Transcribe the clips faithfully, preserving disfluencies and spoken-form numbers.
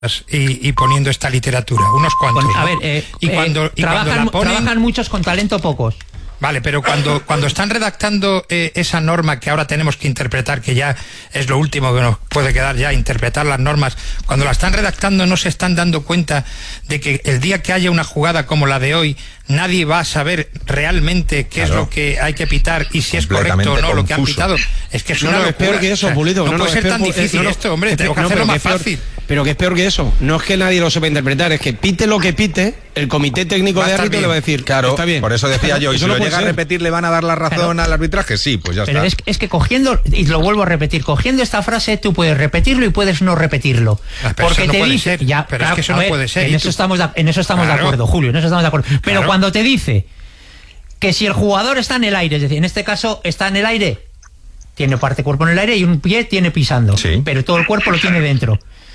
Y, y poniendo esta literatura, unos cuantos. Con, a ver, eh, y cuando, eh, y trabajan, cuando la ponen, trabajan muchos con talento pocos. Vale, pero cuando, cuando están redactando eh, esa norma que ahora tenemos que interpretar, que ya es lo último que nos puede quedar ya, interpretar las normas, cuando la están redactando no se están dando cuenta de que el día que haya una jugada como la de hoy, nadie va a saber realmente qué claro. es lo que hay que pitar y si es correcto o no lo que han pitado. Es que es no, una no, locura. Es peor que eso, Pulido. No, no, no puede no, ser tan peor, difícil no, no, esto, hombre, tengo que no, hacerlo más peor, fácil. Pero que es peor que eso, no es que nadie lo sepa interpretar, es que pite lo que pite, el comité técnico de árbitro le va a decir, claro, está bien. Por eso decía yo, y si no lo llega ser. a repetir, ¿le van a dar la razón claro. al arbitraje? Sí, pues ya pero está. Pero es, es que cogiendo, y lo vuelvo a repetir, cogiendo esta frase tú puedes repetirlo y puedes no repetirlo. Ah, porque no te puede dice, ser, ya, pero claro, es que eso no ver, puede ser. En eso, estamos de, en eso estamos claro. de acuerdo, Julio, en eso estamos de acuerdo. Pero claro. cuando te dice que si el jugador está en el aire, es decir, en este caso está en el aire, tiene parte cuerpo en el aire y un pie tiene pisando, sí. pero todo el cuerpo lo tiene dentro.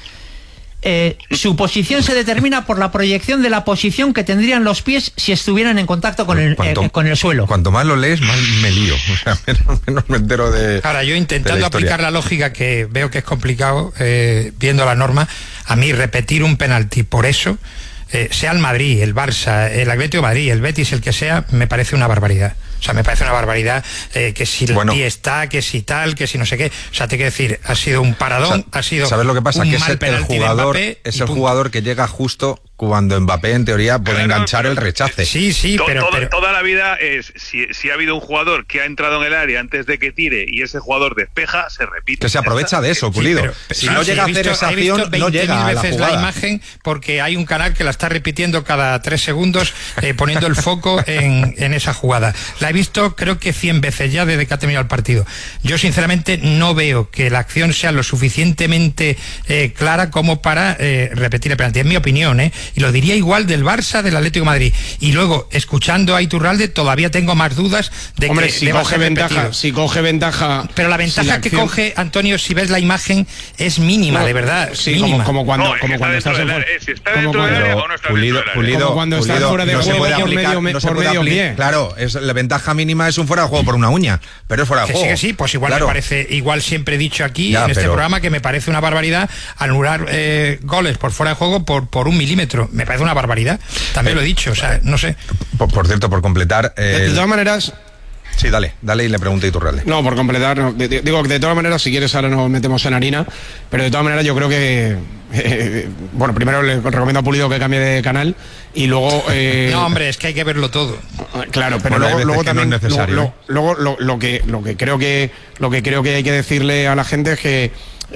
Eh, su posición se determina por la proyección de la posición que tendrían los pies si estuvieran en contacto con el, cuanto, eh, con el suelo. Cuanto más lo lees, más me lío. O sea, menos, menos me entero de. Ahora, yo intentando la aplicar la lógica, que veo que es complicado, eh, viendo la norma, a mí repetir un penalti por eso, eh, sea el Madrid, el Barça, el Atlético de Madrid, el Betis, el que sea, me parece una barbaridad. O sea, me parece una barbaridad eh, que si el bueno, pie está, que si tal, que si no sé qué. O sea, te quiero decir, ha sido un paradón, o sea, ha sido ¿sabes lo que pasa? un Que mal es el, el jugador, es el jugador que llega justo cuando Mbappé, en teoría, puede claro, enganchar pero, el rechace. Sí, sí, pero... Todo, pero... Toda la vida es, si, si ha habido un jugador que ha entrado en el área antes de que tire y ese jugador despeja, se repite. Que se aprovecha de eso, Pulido. Sí, pero, sí, si no sí, llega a visto, hacer esa acción, no llega a la veces jugada. La imagen, porque hay un canal que la está repitiendo cada tres segundos, eh, poniendo el foco en, en esa jugada. La he visto, creo que cien veces ya desde que ha terminado el partido. Yo, sinceramente, no veo que la acción sea lo suficientemente eh, clara como para eh, repetir el penalti. Es mi opinión, ¿eh? Y lo diría igual del Barça, del Atlético de Madrid. Y luego, escuchando a Iturralde, todavía tengo más dudas de Hombre, que si coge ventaja, si coge ventaja. Pero la ventaja si la que acción... coge, Antonio, si ves la imagen, es mínima, no, de verdad. Sí, mínima. Como, como cuando, no, como cuando estás en fuera. Si está dentro del área o no está Pulido, dentro Pulido, como cuando Pulido, estás fuera de no juego por aplicar, medio, no se por puede medio aplicar. pie. Claro, es, la ventaja mínima es un fuera de juego por una uña, pero es fuera de que juego. Sí, que sí, pues igual claro. me parece, igual siempre he dicho aquí ya, en este pero... programa que me parece una barbaridad anular eh, goles por fuera de juego por, por un milímetro. Me parece una barbaridad. También eh, lo he dicho, o sea, no sé. Por, por cierto, por completar... Eh, de, de todas maneras... Sí, dale, dale y le pregunto a Iturralde. No, por completar, no, de, de, digo que de todas maneras, si quieres ahora nos metemos en harina, pero de todas maneras yo creo que, eh, bueno, primero le recomiendo a Pulido que cambie de canal y luego... Eh, no, hombre, es que hay que verlo todo. Claro, pero bueno, luego, luego también... No es necesario, luego, ¿eh? luego lo, lo, que, lo, que creo que, lo que creo que hay que decirle a la gente es que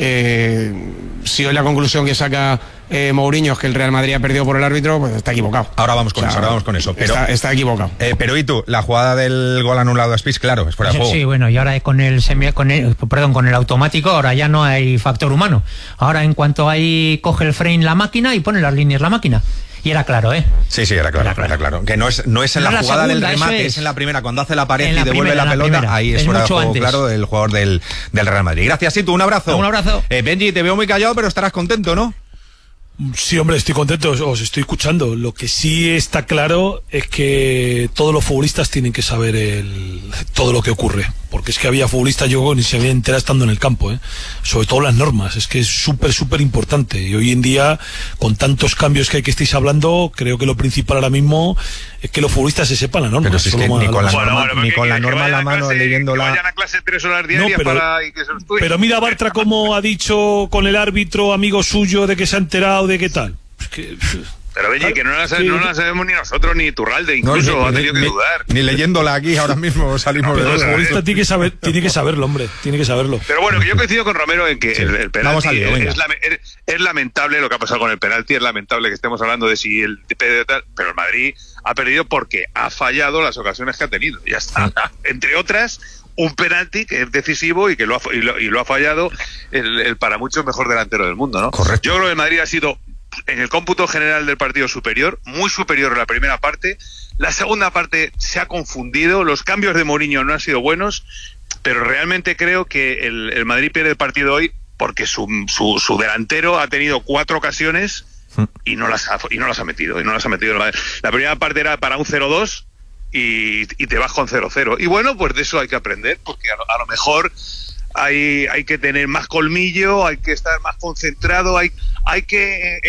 eh, si hoy la conclusión que saca eh, Mourinho es que el Real Madrid ha perdido por el árbitro, pues está equivocado. Ahora vamos con o sea, eso, ahora vamos con eso. Pero, está, está equivocado. Eh, pero y tú, la jugada del gol anulado a Spies, claro, es fuera de juego. Sí, bueno, y ahora con el semi, con el, perdón, con el automático, ahora ya no hay factor humano. Ahora en cuanto ahí coge el frame la máquina y pone las líneas la máquina. Y era claro, ¿eh? Sí, sí, era claro, era claro. Era claro. Que no es, no es en no la jugada segunda, del remate, es. es en la primera, cuando hace la pared la y devuelve primera, la pelota, primera. ahí es, es fuera de juego, antes. Claro, del jugador del, del Real Madrid. Gracias, Situ, un abrazo. Un abrazo. Eh, Benji, te veo muy callado, pero estarás contento, ¿no? Sí, hombre, estoy contento, os estoy escuchando. Lo que sí está claro es que todos los futbolistas tienen que saber el, todo lo que ocurre. Porque es que había futbolistas, yo ni se había enterado estando en el campo, ¿eh? Sobre todo las normas, es que es súper, súper importante. Y hoy en día, con tantos cambios que hay que estéis hablando, creo que lo principal ahora mismo es que los futbolistas se sepan la norma. Pero si es que ni con la norma, bueno, ni con la norma en la mano, clase, leyéndola... Que vayan a clase tres horas diarias no, pero, para y que se los estudien. Pero mira Bartra cómo ha dicho con el árbitro amigo suyo de que se ha enterado de qué tal. Es que... Pero Benji, que no la, sí. no la sabemos ni nosotros ni Iturralde, incluso no, ni, ha tenido ni, que dudar. Ni leyéndola aquí ahora mismo salimos no, de duda. El futbolista tiene que saber, tiene que saberlo, hombre, tiene que saberlo. Pero bueno, yo coincido con Romero en que sí. el, el penalti al lío, es, es, es lamentable lo que ha pasado con el penalti, es lamentable que estemos hablando de si el pero el Madrid ha perdido porque ha fallado las ocasiones que ha tenido. Ya está. Sí. Entre otras, un penalti que es decisivo y que lo ha, y lo, y lo ha fallado el, el para muchos mejor delantero del mundo, ¿no? Correcto. Yo creo que el Madrid ha sido en el cómputo general del partido superior, muy superior en la primera parte. La segunda parte se ha confundido, los cambios de Mourinho no han sido buenos, pero realmente creo que el, el Madrid pierde el partido hoy porque su, su, su delantero ha tenido cuatro ocasiones y no las ha, y no las ha metido, y no las ha metido. La primera parte era para un cero dos y, y te vas con cero cero. Y bueno, pues de eso hay que aprender, porque a lo, a lo mejor hay, hay que tener más colmillo, hay que estar más concentrado, hay, hay que